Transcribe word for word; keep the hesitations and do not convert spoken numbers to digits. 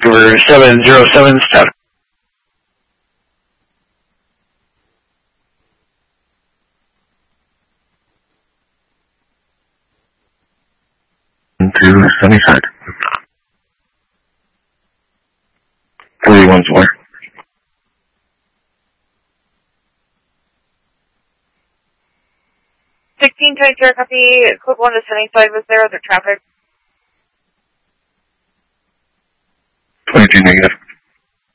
Vancouver seven zero seven, stop. To Sunnyside. forty-one four. sixteen twenty-two, copy. Code one to Sunnyside, was there other traffic? twenty-two negative.